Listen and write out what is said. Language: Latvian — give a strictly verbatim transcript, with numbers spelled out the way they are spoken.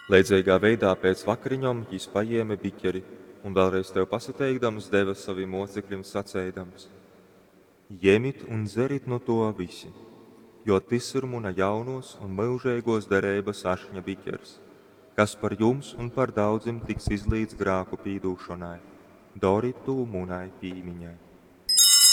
Leidzīgā veidā pēc vakariņom jis pajieme biķeri un vēlreiz tev pasateikdams deva saviem mocekļiem sacēdams: Jemit un dzerit no to visi, jo tis ir muna jaunos un mūžeigos derības ašņa biķers, kas par jums un par daudzim tiks izlīdz grāku pīdūšanai. Dori to munai pīmiņai.